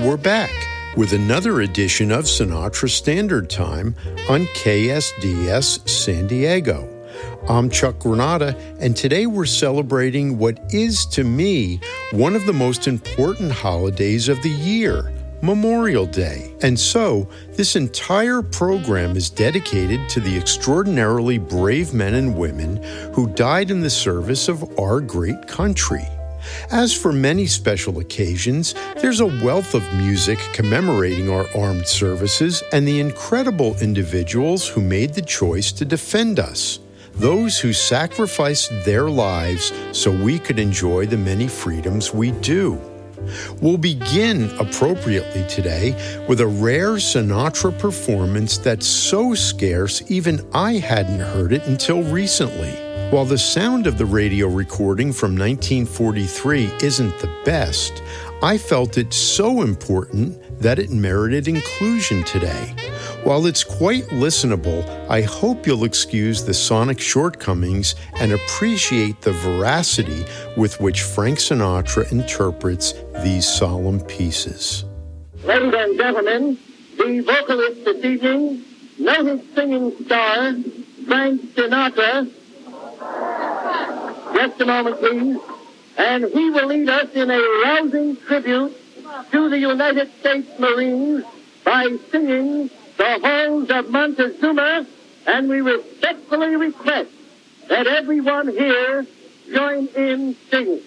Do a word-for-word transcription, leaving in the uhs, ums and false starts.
we're back with another edition of Sinatra Standard Time on K S D S San Diego. I'm Chuck Granata, and today we're celebrating what is, to me, one of the most important holidays of the year, Memorial Day. And so, this entire program is dedicated to the extraordinarily brave men and women who died in the service of our great country. As for many special occasions, there's a wealth of music commemorating our armed services and the incredible individuals who made the choice to defend us, those who sacrificed their lives so we could enjoy the many freedoms we do. We'll begin appropriately today with a rare Sinatra performance that's so scarce even I hadn't heard it until recently. While the sound of the radio recording from nineteen forty-three isn't the best, I felt it so important that it merited inclusion today. While it's quite listenable, I hope you'll excuse the sonic shortcomings and appreciate the veracity with which Frank Sinatra interprets these solemn pieces. Ladies and gentlemen, the vocalist this evening, noted singing star, Frank Sinatra. Just a moment, please. And he will lead us in a rousing tribute to the United States Marines by singing The Halls of Montezuma, and we respectfully request that everyone here join in singing.